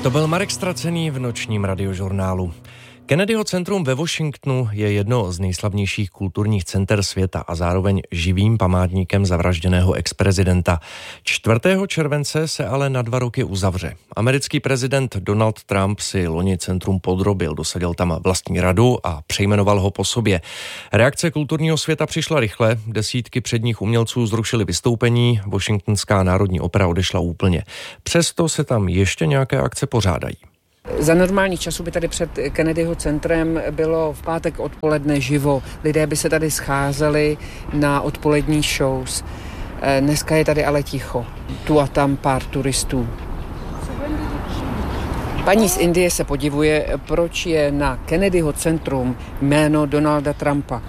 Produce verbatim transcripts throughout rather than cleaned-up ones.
To byl Marek Stracený v nočním radiožurnálu. Kennedyho centrum ve Washingtonu je jedno z nejslavnějších kulturních center světa a zároveň živým památníkem zavražděného ex-prezidenta. čtvrtého července se ale na dva roky uzavře. Americký prezident Donald Trump si loni centrum podrobil, dosadil tam vlastní radu a přejmenoval ho po sobě. Reakce kulturního světa přišla rychle, desítky předních umělců zrušili vystoupení, Washingtonská národní opera odešla úplně. Přesto se tam ještě nějaké akce pořádají. Za normálních časů by tady před Kennedyho centrem bylo v pátek odpoledne živo. Lidé by se tady scházeli na odpolední shows. Dneska je tady ale ticho. Tu a tam pár turistů. Paní z Indie se podivuje, proč je na Kennedyho centrum jméno Donalda Trumpa.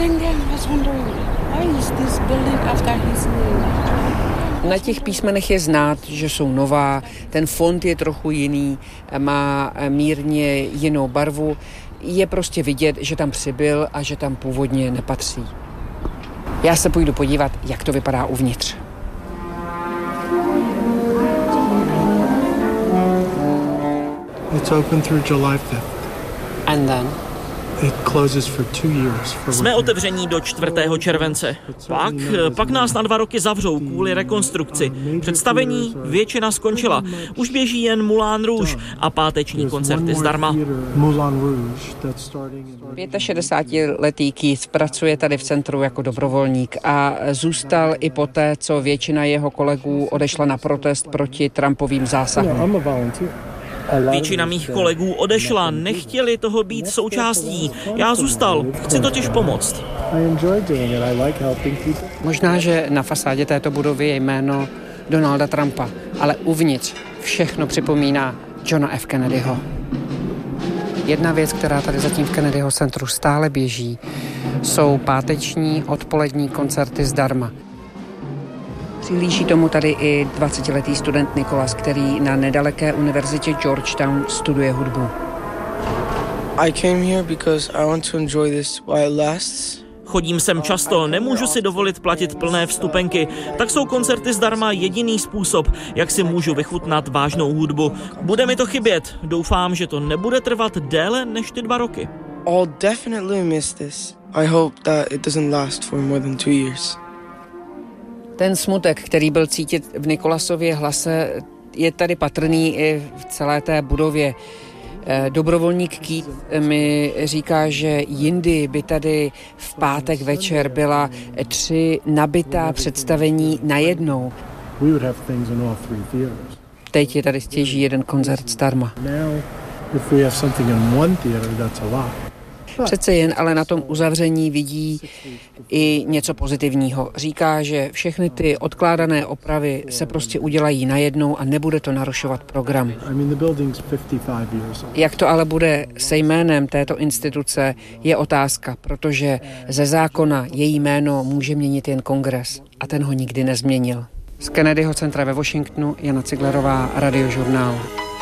Na těch písmenech je znát, že jsou nová, ten font je trochu jiný, má mírně jinou barvu. Je prostě vidět, že tam přibyl a že tam původně nepatří. Já se půjdu podívat, jak to vypadá uvnitř. It's open through July fifth. And then? It closes for two years. For Jsme otevření do čtvrtého července. Pak, pak nás na dva roky zavřou kvůli rekonstrukci. Představení většina skončila. Už běží jen Moulin Rouge a páteční koncerty zdarma. šedesátiletý Keith pracuje tady v centru jako dobrovolník a zůstal i poté, co většina jeho kolegů odešla na protest proti Trumpovým zásahům. Většina mých kolegů odešla, nechtěli toho být součástí. Já zůstal, chci totiž pomoct. Možná, že na fasádě této budovy je jméno Donalda Trumpa, ale uvnitř všechno připomíná Johna F. Kennedyho. Jedna věc, která tady zatím v Kennedyho centru stále běží, jsou páteční odpolední koncerty zdarma. Přihlíží tomu tady i dvacetiletý student Nicholas, který na nedaleké univerzitě Georgetown studuje hudbu. I came here because I want to enjoy this while it lasts. Chodím sem často, nemůžu si dovolit platit plné vstupenky, tak jsou koncerty zdarma jediný způsob, jak si můžu vychutnat vážnou hudbu. Bude mi to chybět, doufám, že to nebude trvat déle než ty dva roky. I'll definitely miss this. I hope that it doesn't last for more than two years. Ten smutek, který byl cítit v Nicholasově hlase, je tady patrný i v celé té budově. Dobrovolník Keith mi říká, že jindy by tady v pátek večer byla tři nabitá představení najednou. Teď je tady stěží jeden koncert zdarma. Přece jen ale na tom uzavření vidí i něco pozitivního. Říká, že všechny ty odkládané opravy se prostě udělají najednou a nebude to narušovat program. Jak to ale bude se jménem této instituce, je otázka, protože ze zákona její jméno může měnit jen kongres a ten ho nikdy nezměnil. Z Kennedyho centra ve Washingtonu Jana Ciglerová, Radiožurnál.